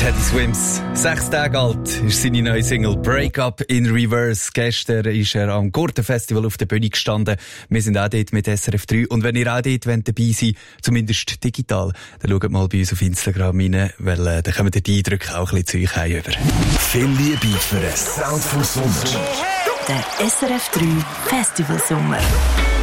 Teddy Swims, 6 Tage alt, ist seine neue Single Break-Up in Reverse. Gestern ist er am Gurtenfestival auf der Bühne gestanden. Wir sind auch dort mit SRF 3. Und wenn ihr auch dort dabei seid, zumindest digital, dann schaut mal bei uns auf Instagram rein, weil dann kommen die Eindrücke auch ein bisschen zu euch über. Viel Liebe für den Sound von Sommer. Der SRF 3 Festival Sommer.